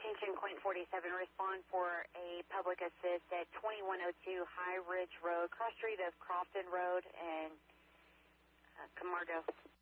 Attention, Quint 47, respond for a public assist at 2102 High Ridge Road, cross street of Crofton Road and Camargo.